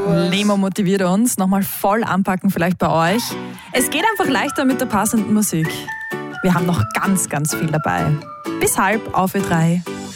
Lemo motiviert uns. Nochmal voll anpacken vielleicht bei euch. Es geht einfach leichter mit der passenden Musik. Wir haben noch ganz, ganz viel dabei. Bis halb auf Ö3.